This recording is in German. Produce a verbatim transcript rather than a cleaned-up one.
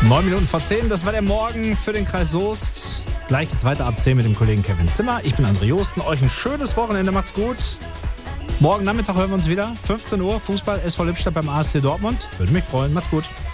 Neun Minuten vor zehn, das war der Morgen für den Kreis Soest. Gleich jetzt weiter ab zehn mit dem Kollegen Kevin Zimmer. Ich bin André Josten. Euch ein schönes Wochenende, macht's gut. Morgen Nachmittag hören wir uns wieder. fünfzehn Uhr, Fußball, S V Lippstadt beim A S C Dortmund. Würde mich freuen, macht's gut.